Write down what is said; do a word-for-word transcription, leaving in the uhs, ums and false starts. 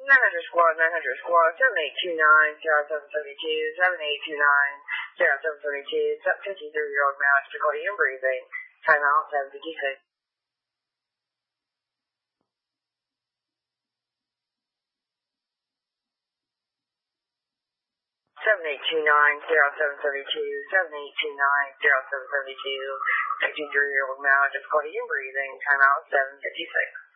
nine hundred squad, nine hundred squad, seven eight two nine, zero seven seven two, seven eight two nine, zero seven seven two, fifty-three-year-old male, difficulty in breathing, timeout seven fifty-six. seven eight two nine, zero seven seven two, seven eight two nine, zero seven seven two, fifty-three-year-old male, difficulty in breathing, timeout seven fifty-six.